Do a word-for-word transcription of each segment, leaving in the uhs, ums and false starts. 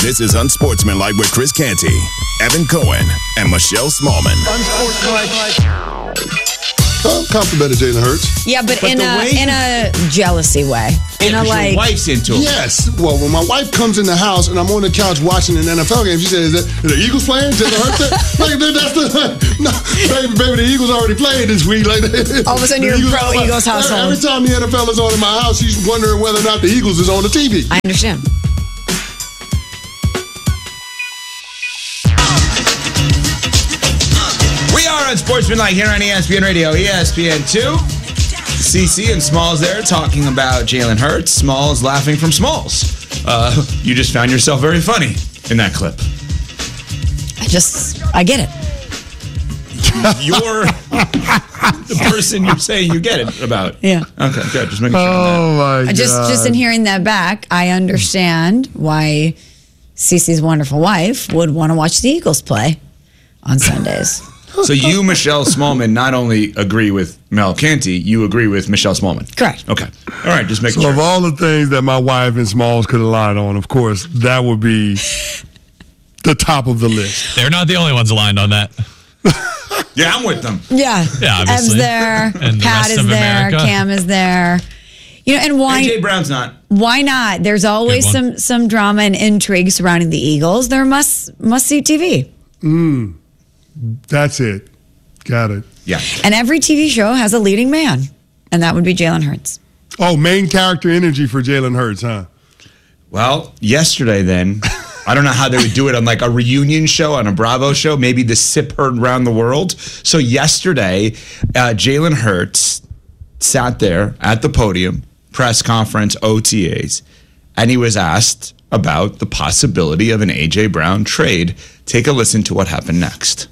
This is Unsportsmanlike with Chris Canty, Evan Cohen, and Michelle Smallman. Unsportsmanlike. I'm complimented Jalen Hurts. Yeah, but, But in the a way- in a jealousy way. In a Because like, your wife's into him. Yes. Well, when my wife comes in the house and I'm on the couch watching an N F L game, she says, "Is that, are the Eagles playing? Jalen Hurts?" Like, that's the no, baby, baby. The Eagles already played this week. Like, all of a sudden, you're the a pro like, Eagles household. Every time the N F L is on in my house, she's wondering whether or not the Eagles is on the T V. I understand. We are Unsportsmanlike here on E S P N Radio, E S P N two. C C and Smalls there talking about Jalen Hurts. Smalls laughing from Smalls. Uh, you just found yourself very funny in that clip. I just, I get it. You're the person you're saying you get it about. Yeah. Okay, good. Just making sure on Oh my god! Just, just in hearing that back, I understand why Cece's wonderful wife would want to watch the Eagles play on Sundays. that. So you, Michelle Smallman, not only agree with Mel Canty, you agree with Michelle Smallman. Correct. Okay. All right, just making So sure. of all the things that my wife and Smalls could have lied on, of course, that would be the top of the list. They're not the only ones aligned on that. Yeah, I'm with them. Yeah. Yeah, obviously. Ev's there. And the Pat rest is of there. America. Cam is there. You know, and why? A J Brown's not. Why not? There's always Good some one. some drama and intrigue surrounding the Eagles. They're must must see T V, That's it. Got it. Yeah. and every T V show has a leading man, and that would be Jalen Hurts. Oh, main character energy for Jalen Hurts, huh? Well, yesterday then, I don't know how they would do it on like a reunion show, on a Bravo show, maybe the sip heard around the world. So yesterday, uh, Jalen Hurts sat there at the podium, press conference, O T As, and he was asked about the possibility of an A J Brown trade. Take a listen to what happened next.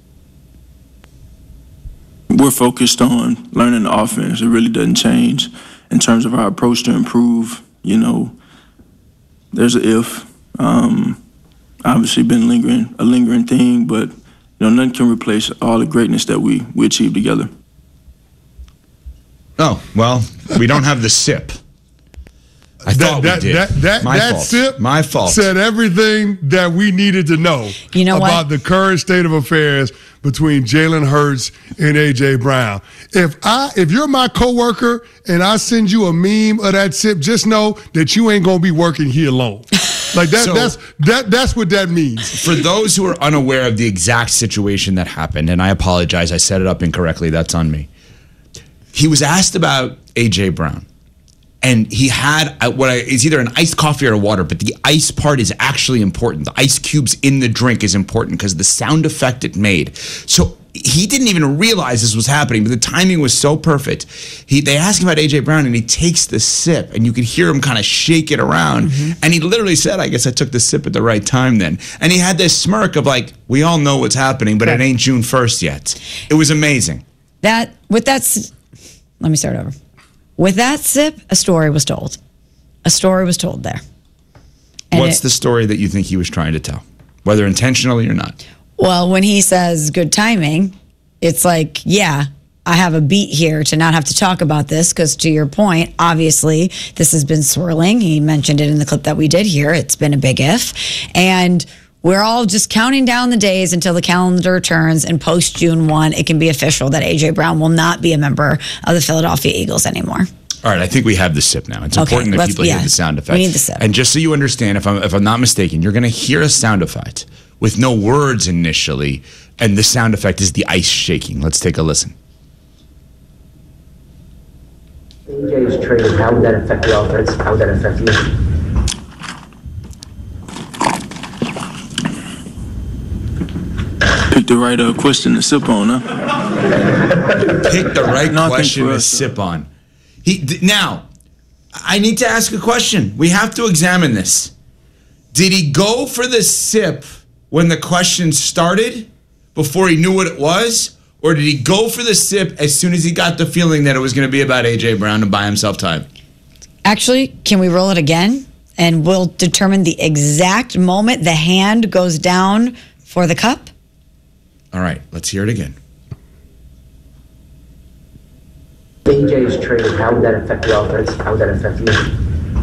We're focused on learning the offense. It really doesn't change in terms of our approach to improve. You know, there's an if. Um, obviously, been lingering a lingering thing, but you know, nothing can replace all the greatness that we we achieved together. Oh, well, we don't have the sip. I thought that, we did. That, that, My that fault. sip My fault. said everything that we needed to know You know what? about the current state of affairs between Jalen Hurts and A J Brown. If I, if you're my coworker and I send you a meme of that sip, just know that you ain't gonna be working here long. Like that, So- that's that, that's what that means. For those who are unaware of the exact situation that happened, and I apologize, I set it up incorrectly, that's on me. He was asked about A J Brown, and he had uh, what I, it's either an iced coffee or water, but the ice part is actually important. The ice cubes in the drink is important because the sound effect it made. So he didn't even realize this was happening, but the timing was so perfect. He They asked him about A J Brown, and he takes the sip, and you could hear him kind of shake it around. And he literally said, I guess I took the sip at the right time then. And he had this smirk of like, we all know what's happening, but it ain't June first yet. It was amazing. That with that, s- let me start over. With that sip, a story was told. A story was told there. And What's it- the story that you think he was trying to tell, whether intentionally or not? Well, when he says good timing, it's like, yeah, I have a beat here to not have to talk about this because, to your point, obviously this has been swirling. He mentioned it in the clip that we did here. It's been a big if. And we're all just counting down the days until the calendar turns, and post June first, it can be official that A J Brown will not be a member of the Philadelphia Eagles anymore. All right, I think we have the sip now. It's Okay, important that let's- people yeah, hear the sound effect. we need the sip. And just so you understand, if I'm if I'm not mistaken, you're going to hear a sound effect with no words initially, and the sound effect is the ice shaking. Let's take a listen. A J's trade, how would that affect the offense? How would that affect you? Pick the right uh, question to sip on, huh? Pick the right No, I think question for to us- sip on. He th- now, I need to ask a question. We have to examine this. Did he go for the sip when the question started, before he knew what it was, or did he go for the sip as soon as he got the feeling that it was going to be about A J Brown to buy himself time? Actually, can we roll it again? And we'll determine the exact moment the hand goes down for the cup. All right, let's hear it again. A J's trade, how would that affect the offense? How would that affect you?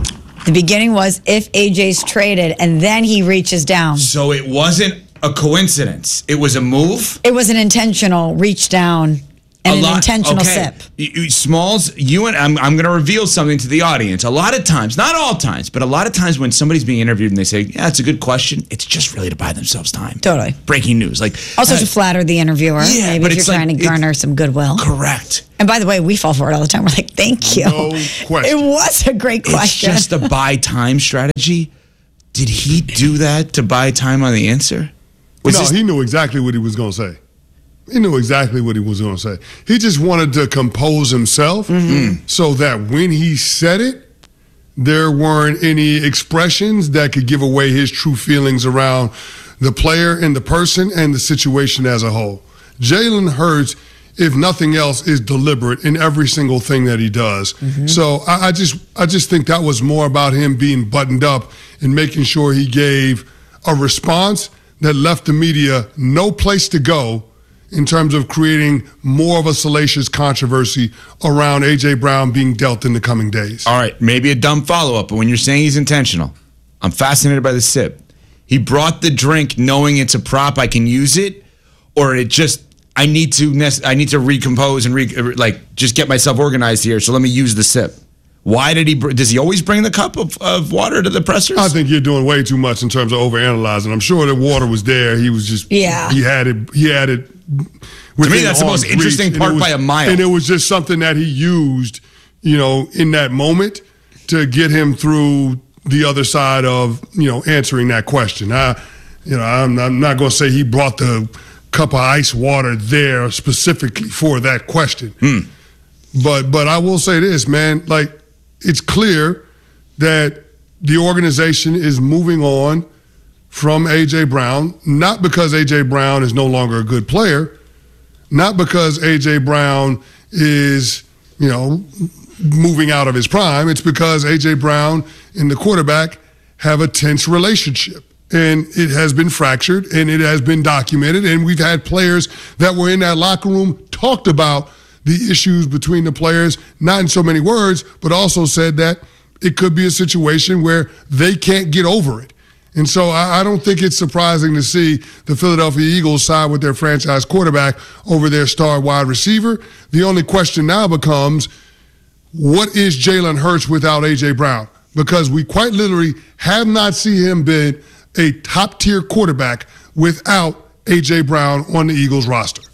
The beginning was if A J's traded, and then he reaches down. So it wasn't a coincidence. It was a move. It was an intentional reach down and A an lot- intentional okay. sip. You- you- Smalls, you and I'm, I'm going to reveal something to the audience. A lot of times, not all times, but a lot of times when somebody's being interviewed and they say, yeah, it's a good question, it's just really to buy themselves time. Totally. Breaking news. Like Also uh, to flatter the interviewer. Yeah, Maybe but if you're it's like- trying to it's- garner some goodwill. Correct. And by the way, we fall for it all the time. We're like, thank you. No question. It was a great question. It's just a buy time strategy. Did he do that to buy time on the answer? Was no, this- he knew exactly what he was going to say. He knew exactly what he was going to say. He just wanted to compose himself Mm-hmm. so that when he said it, there weren't any expressions that could give away his true feelings around the player and the person and the situation as a whole. Jalen Hurts, if nothing else, is deliberate in every single thing that he does. Mm-hmm. So I, I just I just think that was more about him being buttoned up and making sure he gave a response that left the media no place to go in terms of creating more of a salacious controversy around A J. Brown being dealt in the coming days. All right, maybe a dumb follow-up, but when you're saying he's intentional, I'm fascinated by the sip. He brought the drink knowing it's a prop, I can use it, or it just, I need to nec- I need to recompose and re- like just get myself organized here, so let me use the sip. Why did he, br- does he always bring the cup of, of water to the pressers? I think you're doing way too much in terms of overanalyzing. I'm sure the water was there. He was just, Yeah. he had it, he had it. To me, that's the most interesting part by a mile. And it was just something that he used, you know, in that moment to get him through the other side of, you know, answering that question. I, you know, I'm, I'm not going to say he brought the cup of ice water there specifically for that question. Hmm. But, but I will say this, man, like, it's clear that the organization is moving on from A J. Brown, not because A J. Brown is no longer a good player, not because A J. Brown is, you know, moving out of his prime. It's because A J. Brown and the quarterback have a tense relationship. And it has been fractured and it has been documented. And we've had players that were in that locker room talked about the issues between the players, not in so many words, but also said that it could be a situation where they can't get over it. And so I, I don't think it's surprising to see the Philadelphia Eagles side with their franchise quarterback over their star wide receiver. The only question now becomes, what is Jalen Hurts without A J. Brown? Because we quite literally have not seen him been a top-tier quarterback without A J. Brown on the Eagles roster.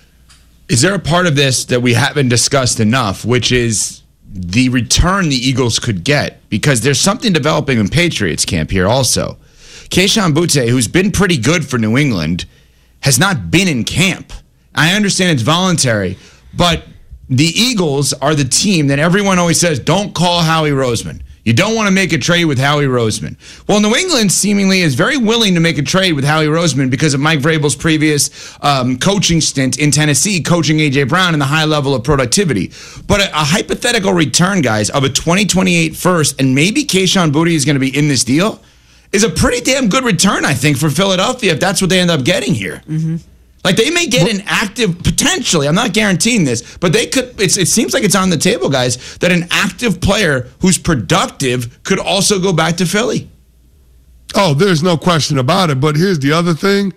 Is there a part of this that we haven't discussed enough, which is the return the Eagles could get? Because there's something developing in Patriots camp here also. Kayshon Boutte, who's been pretty good for New England, has not been in camp. I understand it's voluntary, but the Eagles are the team that everyone always says, don't call Howie Roseman. You don't want to make a trade with Howie Roseman. Well, New England seemingly is very willing to make a trade with Howie Roseman because of Mike Vrabel's previous um, coaching stint in Tennessee, coaching A J. Brown and the high level of productivity. But a, a hypothetical return, guys, of a twenty twenty-eight first, and maybe Kayshon Boutte is going to be in this deal, is a pretty damn good return, I think, for Philadelphia if that's what they end up getting here. Mm-hmm. Like, they may get an active, potentially, I'm not guaranteeing this, but they could, it's, it seems like it's on the table, guys, that an active player who's productive could also go back to Philly. Oh, there's no question about it. But here's the other thing.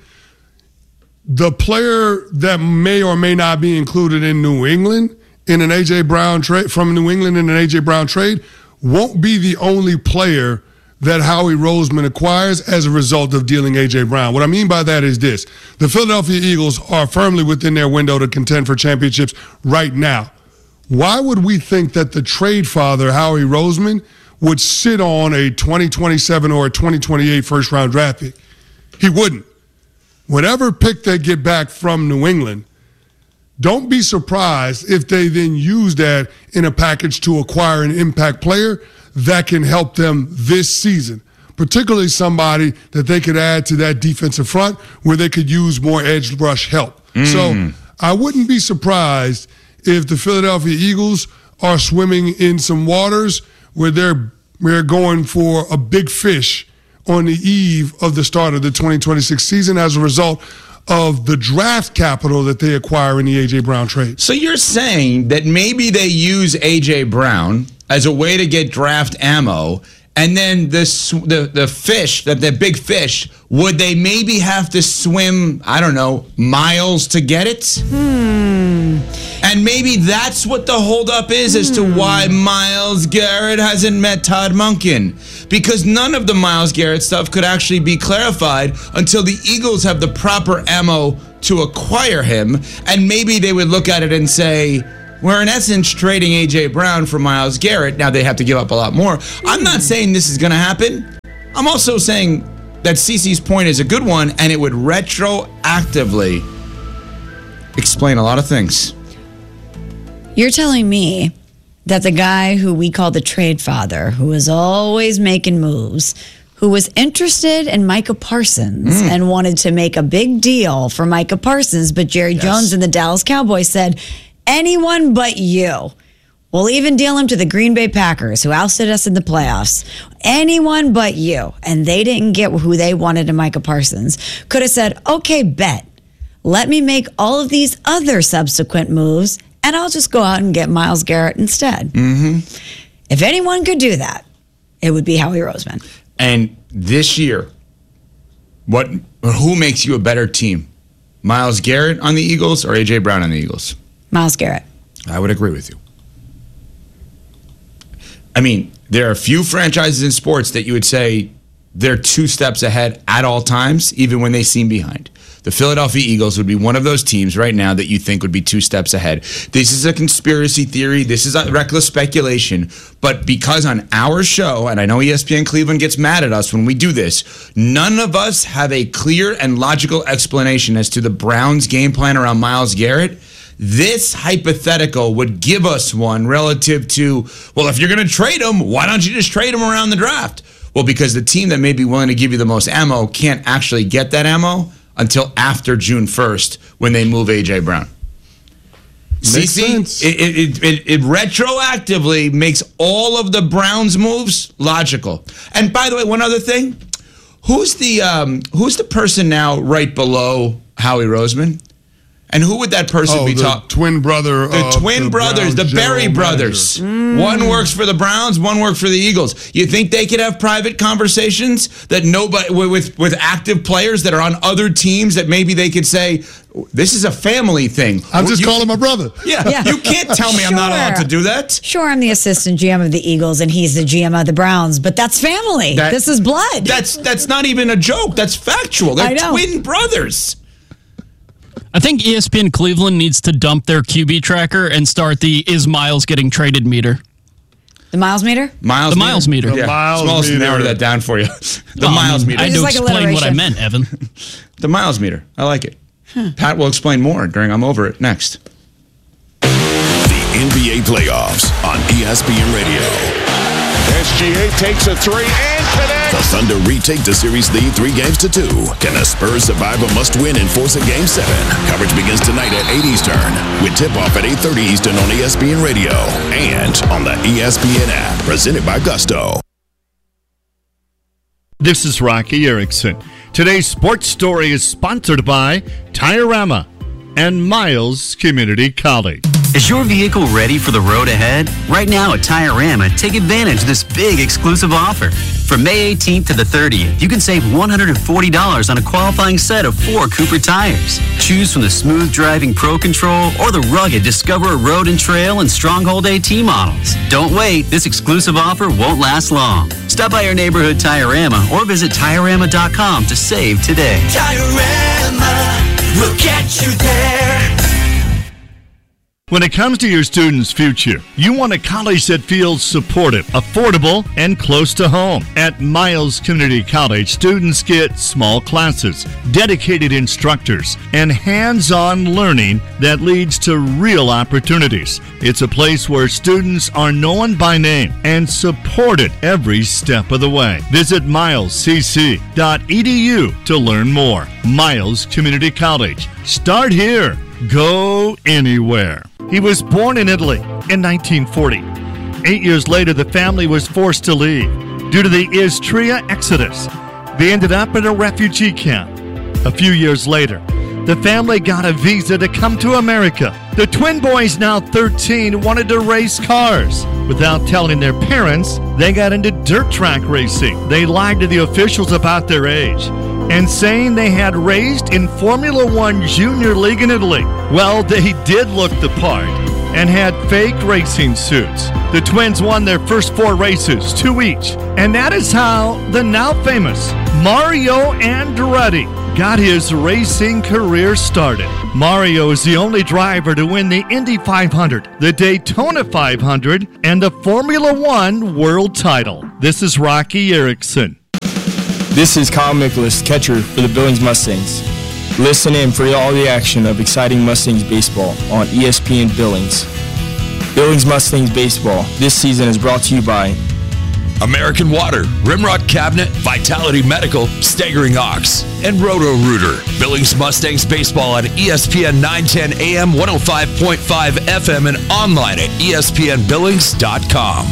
The player that may or may not be included in New England in an A J. Brown trade, from New England in an A J. Brown trade, won't be the only player that Howie Roseman acquires as a result of dealing A J. Brown. What I mean by that is this. The Philadelphia Eagles are firmly within their window to contend for championships right now. Why would we think that the trade father, Howie Roseman, would sit on a twenty twenty-seven or a twenty twenty-eight first-round draft pick? He wouldn't. Whatever pick they get back from New England, don't be surprised if they then use that in a package to acquire an impact player that can help them this season, particularly somebody that they could add to that defensive front where they could use more edge rush help. Mm. So I wouldn't be surprised if the Philadelphia Eagles are swimming in some waters where they're, they're going for a big fish on the eve of the start of the twenty twenty-six season as a result of the draft capital that they acquire in the A J. Brown trade. So you're saying that maybe they use A J. Brown as a way to get draft ammo And then the sw- the the fish, the, the big fish, would they maybe have to swim, I don't know, miles to get it? Hmm. And maybe that's what the holdup is as to why Myles Garrett hasn't met Todd Monken. Because none of the Myles Garrett stuff could actually be clarified until the Eagles have the proper ammo to acquire him. And maybe they would look at it and say, we're in essence trading A J Brown for Myles Garrett. Now they have to give up a lot more. I'm not saying this is going to happen. I'm also saying that CeCe's point is a good one, and it would retroactively explain a lot of things. You're telling me that the guy who we call the trade father, who was always making moves, who was interested in Micah Parsons mm. and wanted to make a big deal for Micah Parsons, but Jerry yes. Jones and the Dallas Cowboys said, anyone but you. We'll even deal him to the Green Bay Packers, who ousted us in the playoffs. Anyone but you. And they didn't get who they wanted in Micah Parsons. Could have said, okay, bet. Let me make all of these other subsequent moves, and I'll just go out and get Myles Garrett instead. Mm-hmm. If anyone could do that, it would be Howie Roseman. And this year, what? Who makes you a better team? Myles Garrett on the Eagles or A J Brown on the Eagles? Myles Garrett. I would agree with you. I mean, there are a few franchises in sports that you would say they're two steps ahead at all times, even when they seem behind. The Philadelphia Eagles would be one of those teams right now that you think would be two steps ahead. This is a conspiracy theory. This is a reckless speculation. But because on our show, and I know E S P N Cleveland gets mad at us when we do this, none of us have a clear and logical explanation as to the Browns' game plan around Myles Garrett. This hypothetical would give us one relative to, well, if you're going to trade him, why don't you just trade him around the draft? Well, because the team that may be willing to give you the most ammo can't actually get that ammo until after June first when they move A J Brown. Makes CeCe, sense. It, it, it, it retroactively makes all of the Browns moves logical. And by the way, one other thing, who's the um, who's the person now right below Howie Roseman? And who would that person oh, be the talking? twin brother The of twin the brothers, Browns the Berry general brothers. manager. One works for the Browns, one works for the Eagles. You think they could have private conversations that nobody with with active players that are on other teams that maybe they could say, this is a family thing. I'm just you, calling my brother. Yeah, Yeah. you can't tell me I'm not Sure. allowed to do that. Sure, I'm the assistant G M of the Eagles, and he's the G M of the Browns, but that's family. That- this is blood. That's that's not even a joke. That's factual. They're I know. twin brothers. I think E S P N Cleveland needs to dump their Q B tracker and start the is Myles getting traded meter. the Miles meter? Miles The Miles meter. The Yeah, Miles Smalls meter. narrowed that down for you. The Well, Miles I mean, meter. I had Just to like explain what I alliteration. meant, Evan. The Miles meter. I like it. Pat will explain more during I'm Over It next. The N B A playoffs on E S P N Radio. S G A takes a three and connects. The Thunder retake the series lead three games to two. Can the Spurs survive a must-win and force a game seven? Coverage begins tonight at eight Eastern with tip-off at eight thirty Eastern on E S P N Radio and on the E S P N app. Presented by Gusto. This is Rocky Erickson. Today's sports story is sponsored by Tiorama and Miles Community College. Is your vehicle ready for the road ahead? Right now at Tiorama, take advantage of this big exclusive offer. From May eighteenth to the thirtieth, you can save one hundred forty dollars on a qualifying set of four Cooper tires. Choose from the smooth driving Pro Control or the rugged Discoverer Road and Trail and Stronghold AT models. Don't wait, this exclusive offer won't last long. Stop by your neighborhood Tiorama or visit Tiorama dot com to save today. Tiorama will get you there. When it comes to your student's future, you want a college that feels supportive, affordable, and close to home. At Miles Community College, students get small classes, dedicated instructors, and hands-on learning that leads to real opportunities. It's a place where students are known by name and supported every step of the way. Visit miles c c dot e d u to learn more. Miles Community College. Start here. Go anywhere. He was born in Italy in nineteen forty. Eight years later, the family was forced to leave due to the Istria Exodus. They ended up in a refugee camp. A few years later, the family got a visa to come to America. The twin boys, now thirteen, wanted to race cars. Without telling their parents, they got into dirt track racing. They lied to the officials about their age and saying they had raced in Formula One Junior League in Italy. Well, they did look the part and had fake racing suits. The twins won their first four races, two each. And that is how the now famous Mario Andretti got his racing career started. Mario is the only driver to win the Indy five hundred, the Daytona five hundred, and the Formula One world title. This is Rocky Erickson. This is Kyle Mikolas, catcher for the Billings Mustangs. Listen in for all the action of exciting Mustangs baseball on E S P N Billings. Billings Mustangs baseball this season is brought to you by American Water, Rimrock Cabinet, Vitality Medical, Staggering Ox, and Roto-Rooter. Billings Mustangs baseball on E S P N nine ten A M, one oh five point five F M, and online at E S P N Billings dot com.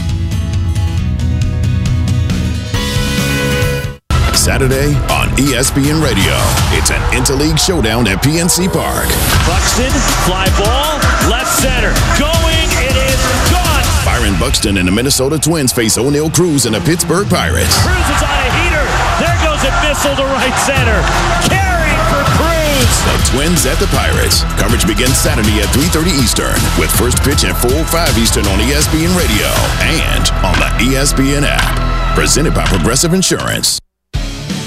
Saturday on E S P N Radio. It's an interleague showdown at P N C Park. Buxton, fly ball, left center, going, it is gone. Byron Buxton and the Minnesota Twins face O'Neal Cruz and the Pittsburgh Pirates. Cruz is on a heater. There goes a missile to right center. Carrying for Cruz. The Twins at the Pirates. Coverage begins Saturday at three thirty Eastern with first pitch at four oh five Eastern on E S P N Radio and on the E S P N app. Presented by Progressive Insurance.